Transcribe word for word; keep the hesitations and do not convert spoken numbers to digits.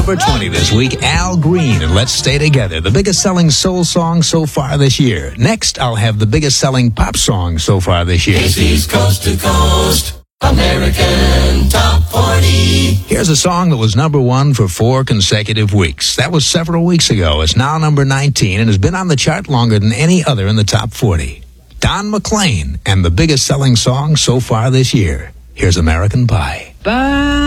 number twenty this week, Al Green and Let's Stay Together, the biggest selling soul song so far this year. Next, I'll have the biggest selling pop song so far this year. It's East Coast to Coast, American Top forty. Here's a song that was number one for four consecutive weeks. That was several weeks ago. It's now number nineteen and has been on the chart longer than any other in the top forty. Don McLean and the biggest selling song so far this year. Here's American Pie. Bye.